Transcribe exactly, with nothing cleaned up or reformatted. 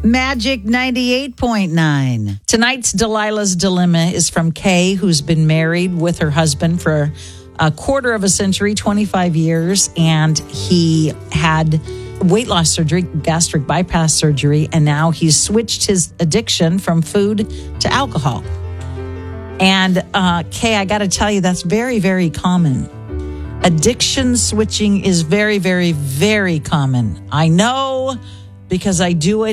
Magic ninety-eight point nine. Tonight's Delilah's Dilemma is from Kay, who's been married with her husband for a quarter of a century, twenty-five years, and he had weight loss surgery, gastric bypass surgery, and now he's switched his addiction from food to alcohol. And uh, Kay, I got to tell you, that's very, very common. Addiction switching is very, very, very common. I know because I do it.